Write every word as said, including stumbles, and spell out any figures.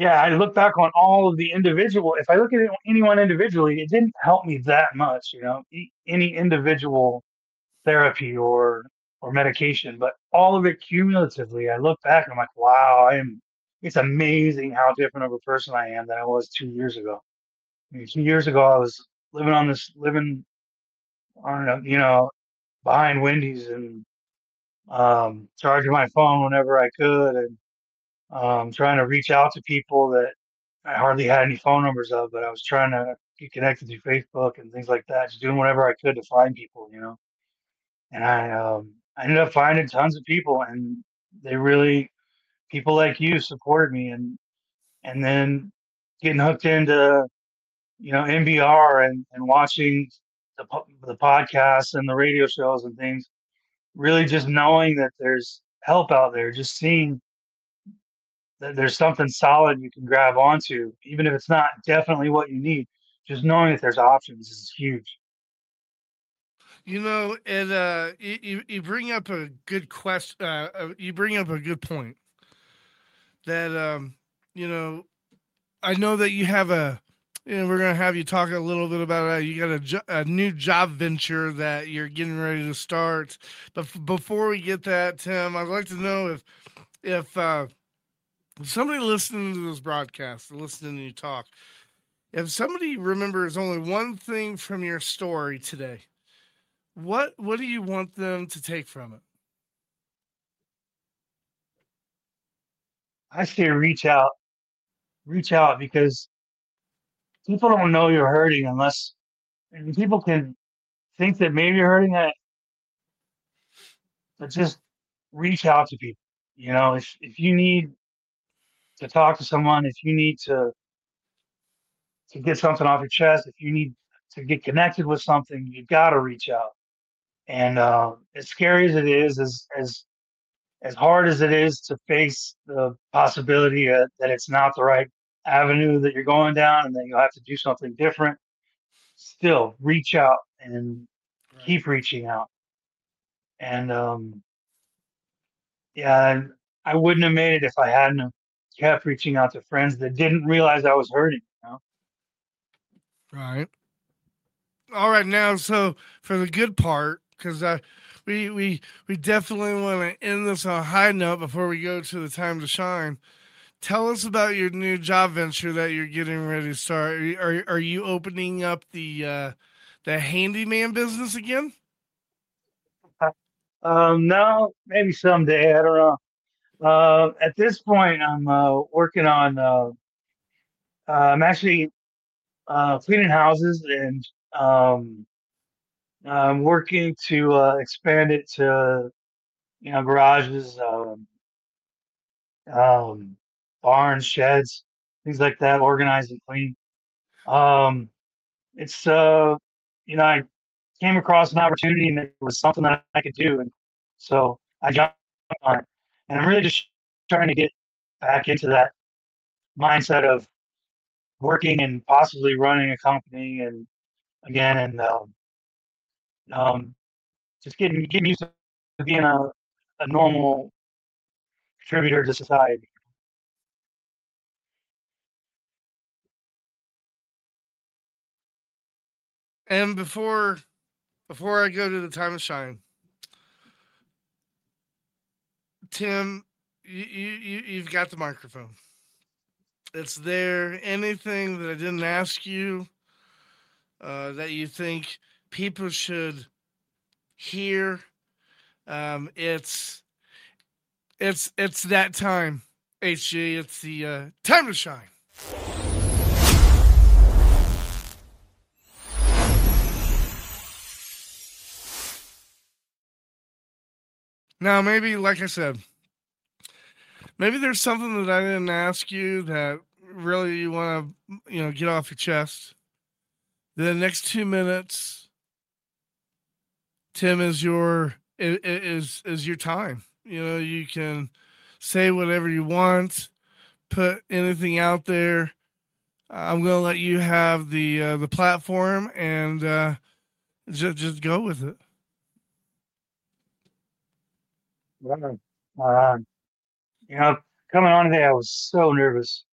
yeah, I look back on all of the individual. If I look at it, anyone individually, it didn't help me that much. You know, E- any individual therapy or or medication, but all of it cumulatively, I look back and I'm like, wow, I am. It's amazing how different of a person I am than I was two years ago. I mean, two years ago, I was living on this, living on, a, you know, behind Wendy's and um, charging my phone whenever I could, and um, trying to reach out to people that I hardly had any phone numbers of, but I was trying to get connected through Facebook and things like that, just doing whatever I could to find people, you know. And I um I ended up finding tons of people, and they really people like you supported me, and and then getting hooked into you know N B R and and watching the po- the podcasts and the radio shows and things, really just knowing that there's help out there, just seeing that there's something solid you can grab onto, even if it's not definitely what you need. Just knowing that there's options is huge. You know, and uh, you, you you bring up a good question. Uh, uh, you bring up a good point that um, you know. I know that you have a. You know, we're gonna have you talk a little bit about uh, you got a, jo- a new job venture that you're getting ready to start. But f- before we get that, Tim, I'd like to know if if uh, somebody listening to this broadcast, listening to you talk, if somebody remembers only one thing from your story today, what what do you want them to take from it? I say reach out, reach out because people don't know you're hurting unless and people can think that maybe you're hurting it, but just reach out to people. You know, if if you need to talk to someone, if you need to to get something off your chest, if you need to get connected with something, you got to reach out. And uh, as scary as it is, as as as hard as it is to face the possibility uh, that it's not the right avenue that you're going down, and that you'll have to do something different, still reach out and Right. keep reaching out. And um, yeah, I wouldn't have made it if I hadn't have kept reaching out to friends that didn't realize I was hurting. You know? Right. All right, now so for the good part, because uh, we we we definitely want to end this on a high note before we go to the time to shine. Tell us about your new job venture that you're getting ready to start. Are you, are, are you opening up the uh, the handyman business again? Um, no, maybe someday. I don't know. Uh, at this point, I'm uh, working on. Uh, uh, I'm actually uh, cleaning houses, and um, I'm working to uh, expand it to you know garages, um, um, barns, sheds, things like that, organized and clean. Um, it's uh, you know I came across an opportunity and it was something that I could do, and so I jumped on it. And I'm really just trying to get back into that mindset of working and possibly running a company and again and um, um, just getting getting used to being a, a normal contributor to society. And before before I go to the time to shine, Tim, you you you- you've got the microphone. It's there. Anything that I didn't ask you uh, that you think people should hear? Um, it's it's it's that time, H G. It's the uh, time to shine. Now, maybe like I said, maybe there's something that I didn't ask you that really you want to you know get off your chest. The next two minutes, Tim, is your is is your time. You know, you can say whatever you want, put anything out there. I'm going to let you have the uh, the platform and uh, just just go with it. Right. Uh, you know, coming on today, I was so nervous.